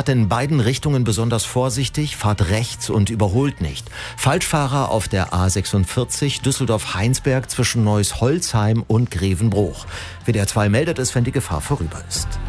Fahrt in beiden Richtungen besonders vorsichtig, fahrt rechts und überholt nicht. Falschfahrer auf der A46 Düsseldorf-Heinsberg zwischen Neuss-Holzheim und Grevenbruch. WDR 2 meldet es, wenn die Gefahr vorüber ist.